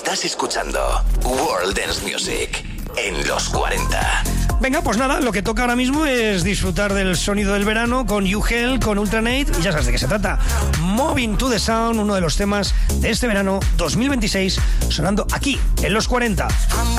Estás escuchando World Dance Music en los 40. Venga, pues nada, lo que toca ahora mismo es disfrutar del sonido del verano con You Hell, con Ultranate, y ya sabes de qué se trata. Moving to the Sound, uno de los temas de este verano 2026, sonando aquí, en los 40.